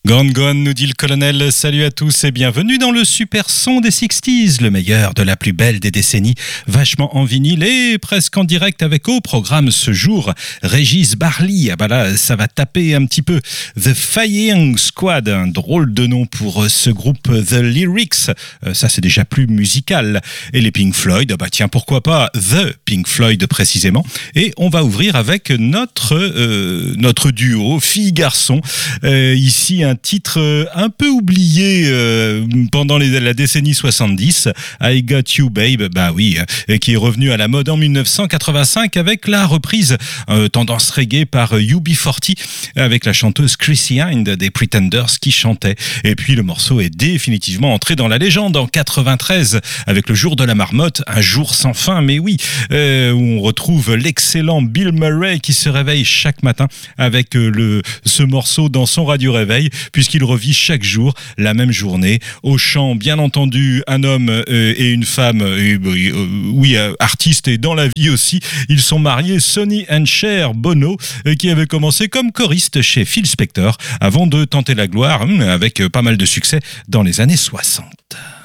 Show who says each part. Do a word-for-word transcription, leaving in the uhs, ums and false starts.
Speaker 1: Gone Gone, nous dit le colonel. Salut à tous et bienvenue dans le super son des sixties, le meilleur de la plus belle des décennies, vachement en vinyle et presque en direct avec au programme ce jour Régis Barley. Ah bah là, ça va taper un petit peu. The Flying Squad, un drôle de nom pour ce groupe. The Lyrics, ça c'est déjà plus musical. Et les Pink Floyd, bah tiens, pourquoi pas The Pink Floyd précisément. Et on va ouvrir avec notre, euh, notre duo, fille-garçon. Euh, ici, un titre un peu oublié euh, pendant les, la décennie soixante-dix, I Got You Babe, bah oui, euh, qui est revenu à la mode en dix-neuf cent quatre-vingt-cinq avec la reprise euh, tendance reggae par U B quarante avec la chanteuse Chrissy Hynde des Pretenders qui chantait. Et puis le morceau est définitivement entré dans la légende en quatre-vingt-treize avec le jour de la marmotte, un jour sans fin, mais oui, euh, où on retrouve l'excellent Bill Murray qui se réveille chaque matin avec euh, le, ce morceau dans son radio réveil, puisqu'il revit chaque jour la même journée. Au chant, bien entendu, un homme euh, et une femme, euh, euh, oui, euh, artistes et dans la vie aussi. Ils sont mariés, Sonny and Cher Bono, euh, qui avait commencé comme choriste chez Phil Spector, avant de tenter la gloire, euh, avec euh, pas mal de succès dans les années soixante.